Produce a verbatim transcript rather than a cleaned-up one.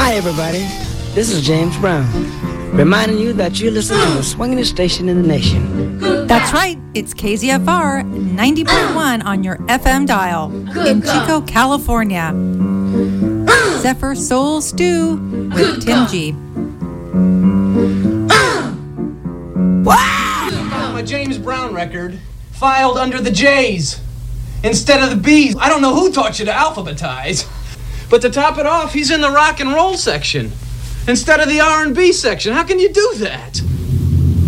Hi, everybody. This is James Brown, reminding you that you listen to the swingingest station in the nation. That's right. It's K Z F R ninety point one on your F M dial in Chico, California. Zephyr Soul Stew with Tim G. Wow! My James Brown record filed under the J's instead of the B's. I don't know who taught you to alphabetize. But to top it off, he's in the rock and roll section instead of the R and B section. How can you do that?